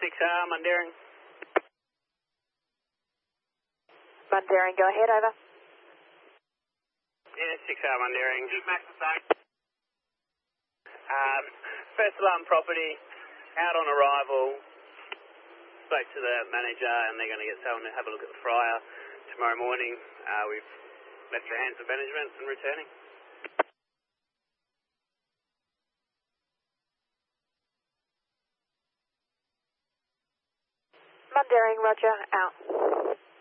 6R, Mundaring. Mundaring, go ahead, over. Yeah, 6R, Mundaring. First alarm property, out on arrival, spoke to the manager and they're going to get someone to have a look at the fryer tomorrow morning. We've left the hands of management and returning. Mundaring, roger, out.